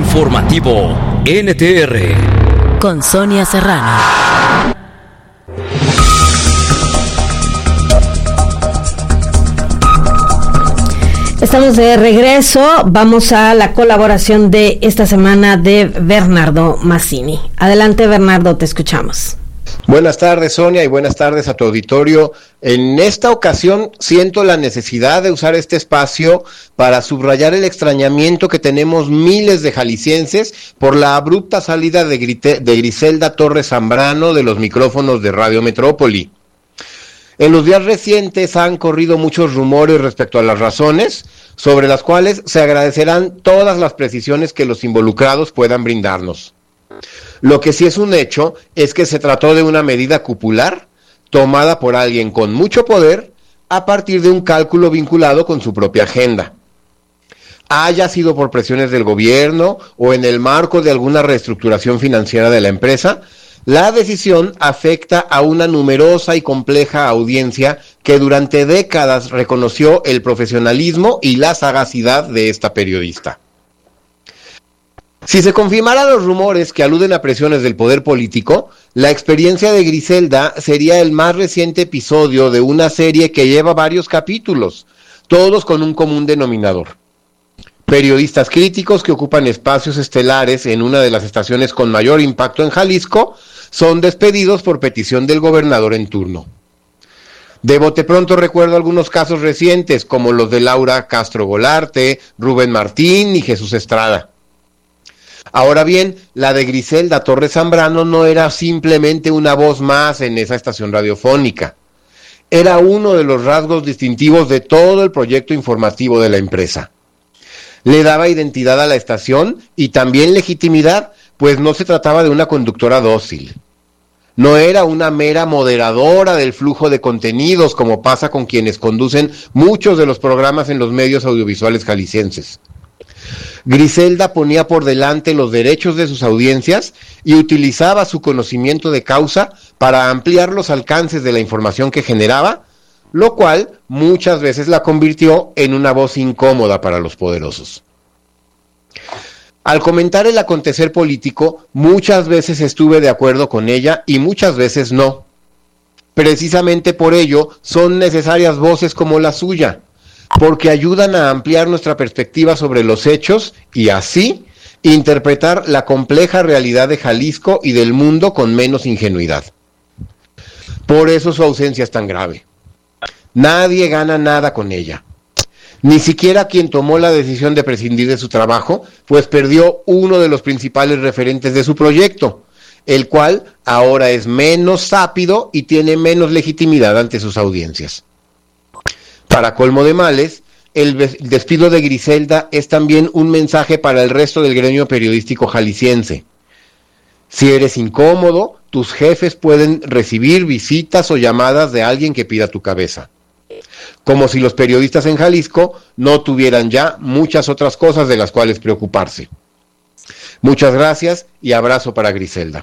Informativo NTR con Sonia Serrano. Estamos de regreso. Vamos a la colaboración de esta semana de Bernardo Mazzini. Adelante, Bernardo, te escuchamos. Buenas tardes, Sonia, y buenas tardes a tu auditorio. En esta ocasión siento la necesidad de usar este espacio para subrayar el extrañamiento que tenemos miles de jaliscienses por la abrupta salida de Griselda Torres Zambrano de los micrófonos de Radio Metrópoli. En los días recientes han corrido muchos rumores respecto a las razones, sobre las cuales se agradecerán todas las precisiones que los involucrados puedan brindarnos. Lo que sí es un hecho es que se trató de una medida cupular tomada por alguien con mucho poder a partir de un cálculo vinculado con su propia agenda. Haya sido por presiones del gobierno o en el marco de alguna reestructuración financiera de la empresa, la decisión afecta a una numerosa y compleja audiencia que durante décadas reconoció el profesionalismo y la sagacidad de esta periodista. Si se confirmaran los rumores que aluden a presiones del poder político, la experiencia de Griselda sería el más reciente episodio de una serie que lleva varios capítulos, todos con un común denominador. Periodistas críticos que ocupan espacios estelares en una de las estaciones con mayor impacto en Jalisco son despedidos por petición del gobernador en turno. De bote pronto recuerdo algunos casos recientes, como los de Laura Castro Golarte, Rubén Martín y Jesús Estrada. Ahora bien, la de Griselda Torres Zambrano no era simplemente una voz más en esa estación radiofónica. Era uno de los rasgos distintivos de todo el proyecto informativo de la empresa. Le daba identidad a la estación y también legitimidad, pues no se trataba de una conductora dócil. No era una mera moderadora del flujo de contenidos, como pasa con quienes conducen muchos de los programas en los medios audiovisuales jaliscienses. Griselda ponía por delante los derechos de sus audiencias y utilizaba su conocimiento de causa para ampliar los alcances de la información que generaba, lo cual muchas veces la convirtió en una voz incómoda para los poderosos. Al comentar el acontecer político, muchas veces estuve de acuerdo con ella y muchas veces no. Precisamente por ello son necesarias voces como la suya, porque ayudan a ampliar nuestra perspectiva sobre los hechos y así interpretar la compleja realidad de Jalisco y del mundo con menos ingenuidad. Por eso su ausencia es tan grave. Nadie gana nada con ella. Ni siquiera quien tomó la decisión de prescindir de su trabajo, pues perdió uno de los principales referentes de su proyecto, el cual ahora es menos sápido y tiene menos legitimidad ante sus audiencias. Para colmo de males, el despido de Griselda es también un mensaje para el resto del gremio periodístico jalisciense. Si eres incómodo, tus jefes pueden recibir visitas o llamadas de alguien que pida tu cabeza. Como si los periodistas en Jalisco no tuvieran ya muchas otras cosas de las cuales preocuparse. Muchas gracias y abrazo para Griselda.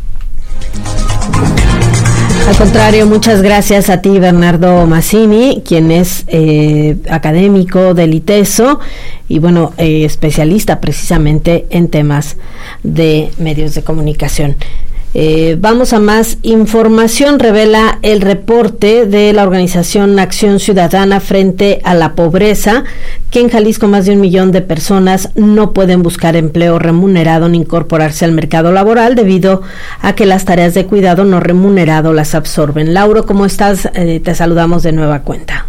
Al contrario, muchas gracias a ti, Bernardo Mazzini, quien es académico del ITESO y bueno, especialista precisamente en temas de medios de comunicación. Vamos a más información. Revela el reporte de la organización Acción Ciudadana frente a la pobreza que en Jalisco más de 1 millón de personas no pueden buscar empleo remunerado ni incorporarse al mercado laboral debido a que las tareas de cuidado no remunerado las absorben. Lauro, ¿cómo estás? Te saludamos de nueva cuenta.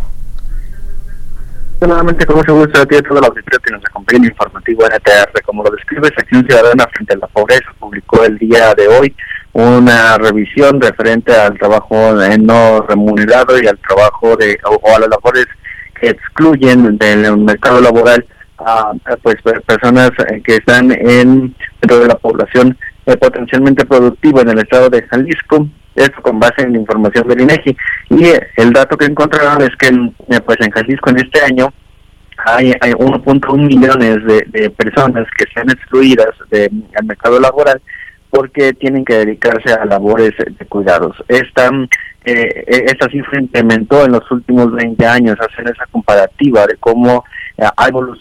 Nuevamente, con mucho gusto a ti y a todos los auditores que nos acompañan en Informativo NTR. Como lo describes, Acción Ciudadana frente a la pobreza publicó el día de hoy una revisión referente al trabajo no remunerado y al trabajo o a las labores que excluyen del mercado laboral a pues personas que están dentro de la población potencialmente productiva en el estado de Jalisco. Esto con base en la información del INEGI. Y el dato que encontraron es que pues en Jalisco en este año hay 1.1 millones de personas que sean excluidas del mercado laboral porque tienen que dedicarse a labores de cuidados. Esta cifra incrementó en los últimos 20 años, hacen esa comparativa de cómo ha evolucionado